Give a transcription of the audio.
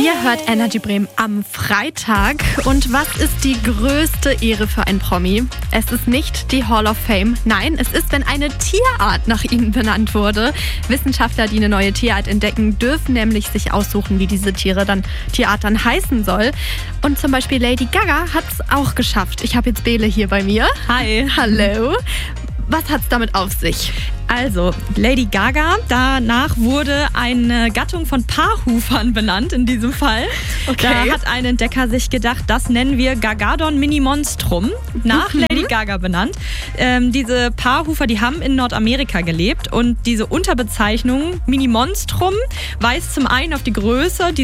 Ihr hört Energy Bremen am Freitag. Und was ist die größte Ehre für einen Promi? Es ist nicht die Hall of Fame. Nein, es ist, wenn eine Tierart nach ihnen benannt wurde. Wissenschaftler, die eine neue Tierart entdecken, dürfen nämlich sich aussuchen, wie diese Tierart dann heißen soll. Und zum Beispiel Lady Gaga hat es auch geschafft. Ich habe jetzt Bele hier bei mir. Hi. Hallo. Was hat's damit auf sich? Also, Lady Gaga, danach wurde eine Gattung von Paarhufern benannt in diesem Fall. Okay. Da hat ein Entdecker sich gedacht, das nennen wir Gagadon Minimonstrum, nach Lady Gaga benannt. Diese Paarhufer, die haben in Nordamerika gelebt und diese Unterbezeichnung Minimonstrum weist zum einen auf die Größe